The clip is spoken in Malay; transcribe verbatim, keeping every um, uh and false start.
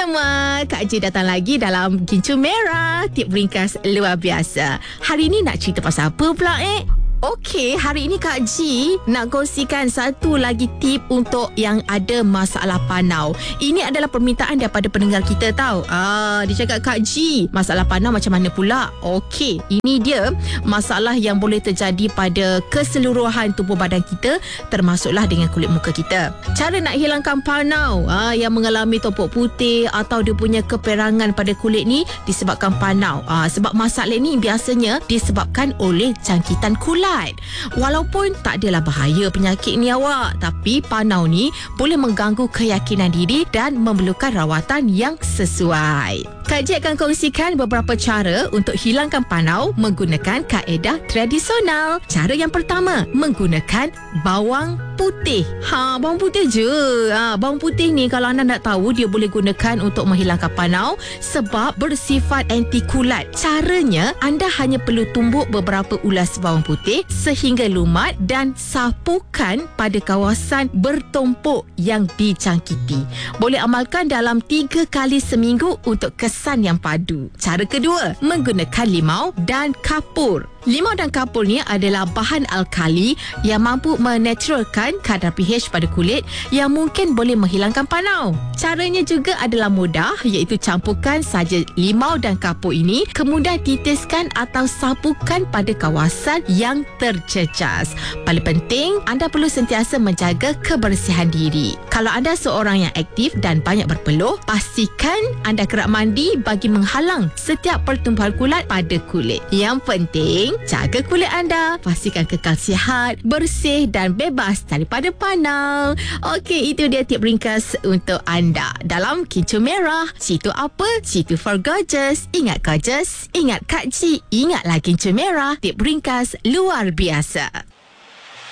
semua, Kak J datang lagi dalam Kincu Merah, tip ringkas luar biasa. Hari ni nak cerita pasal apa pula eh? Okey, hari ini Kak G nak kongsikan satu lagi tip untuk yang ada masalah panau. Ini adalah permintaan daripada pendengar kita tau. Ah, dia cakap, Kak G, masalah panau macam mana pula? Okey, ini dia masalah yang boleh terjadi pada keseluruhan tubuh badan kita, termasuklah dengan kulit muka kita. Cara nak hilangkan panau ah, yang mengalami topok putih atau dia punya keperangan pada kulit ni disebabkan panau. Ah, sebab masalah ni biasanya disebabkan oleh jangkitan kulat. Walaupun tak adalah bahaya penyakit ni awak, tapi panau ni boleh mengganggu keyakinan diri dan memerlukan rawatan yang sesuai. Kak J akan kongsikan beberapa cara untuk hilangkan panau menggunakan kaedah tradisional. Cara yang pertama, menggunakan bawang putih. Ha, bawang putih je. Ha, bawang putih ni kalau anda nak tahu, dia boleh gunakan untuk menghilangkan panau sebab bersifat anti kulat. Caranya, anda hanya perlu tumbuk beberapa ulas bawang putih sehingga lumat dan sapukan pada kawasan bertumpuk yang dijangkiti. Boleh amalkan dalam tiga kali seminggu untuk kesan yang padu. Cara kedua, menggunakan limau dan kapur. Limau dan kapur ni adalah bahan alkali yang mampu menaturalkan kadar pH pada kulit yang mungkin boleh menghilangkan panau. Caranya juga adalah mudah, iaitu campurkan saja limau dan kapur ini, kemudian titiskan atau sapukan pada kawasan yang tercecas. Paling penting, anda perlu sentiasa menjaga kebersihan diri. Kalau anda seorang yang aktif dan banyak berpeluh, pastikan anda kerap mandi bagi menghalang setiap pertumbuhan kulat pada kulit. Yang penting, jaga kulit anda, pastikan kekal sihat, bersih dan bebas daripada panau. Okey, itu dia tip ringkas untuk anda dalam Kincu Merah. Situ apa? Situ for gorgeous. Ingat gorgeous, ingat Kak G, ingatlah Kincu Merah, tip ringkas luar biasa.